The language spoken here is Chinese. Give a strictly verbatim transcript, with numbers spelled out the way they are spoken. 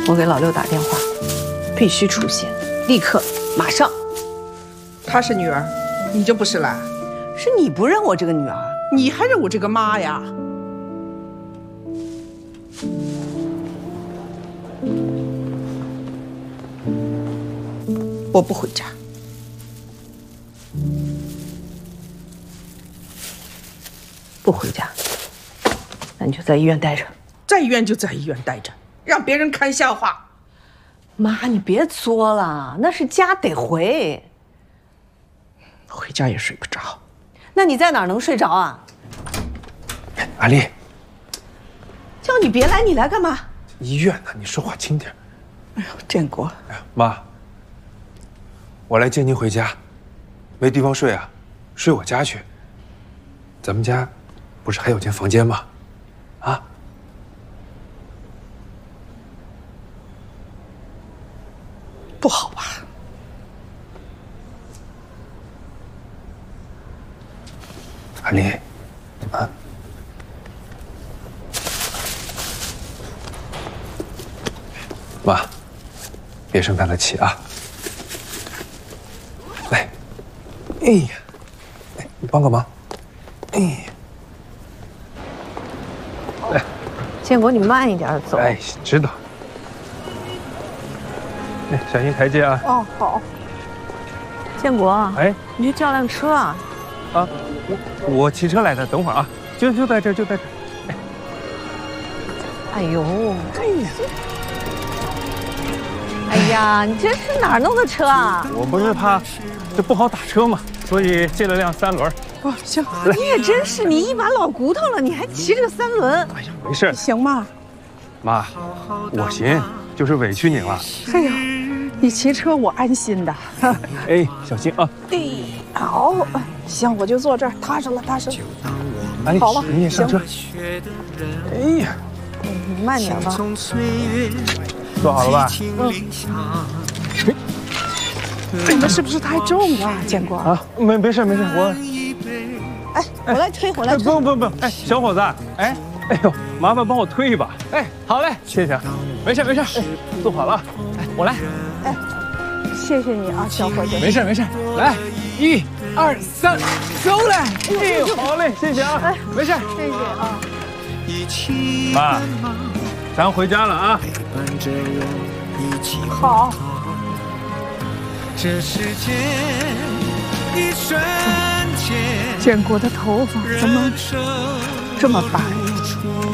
我给老六打电话，必须出现，立刻，马上。 她是女儿，你就不是了？ 是你不认我这个女儿， 你还认我这个妈呀？我不回家。 不回家，那你就在医院待着。 在医院就在医院待着，让别人看笑话。 妈，你别作了，那是家得回。 回家也睡不着。 那你在哪儿能睡着啊？ 阿丽， 叫你别来，你来干嘛？ 医院呢，你说话轻点。 哎呦，建国， 哎呀，妈，我来接您回家，没地方睡啊，睡我家去。咱们家不是还有间房间吗？啊？ 不好吧？ 阿丽，啊，妈，别生他的气啊！来，哎呀，哎，你帮个忙，哎呀，来， 建国，你慢一点走。 哎，知道。哎，小心台阶啊！ 哦，好。建国， 哎， 你去叫辆车啊！ 啊，我我骑车来的，等会儿啊，就就在这，就在这。 哎呦，哎呀，哎呀，你这是哪儿弄的车啊？ 我不是怕这不好打车嘛，所以借了辆三轮。 哦，行， 你也真是，你一把老骨头了，你还骑这个三轮？ 哎呀，没事， 行吗？ 妈，我行，就是委屈你了。 哎呀，你骑车我安心的。 哎，小心啊！ 哎，好，行，我就坐这儿，踏实了，踏实了。 阿丽， 好了， 你也上车。哎呀， 你慢点吧。 坐好了吧？ 嗯。你们是不是太重了，建国？ 啊，没没事没事，我。 哎，我来推，我来推。 不用不用不用，哎，小伙子，哎，哎呦，麻烦帮我推一把。哎，好嘞，谢谢。没事没事，哎，坐好了，哎，我来。 哎，谢谢你啊，小伙子。 没事没事，来，一、二、三，走嘞！哎呦，好嘞，谢谢啊。哎，没事， 谢谢啊。 妈，咱回家了啊。 好。 这世间一瞬间， 建国的头发怎么这么白？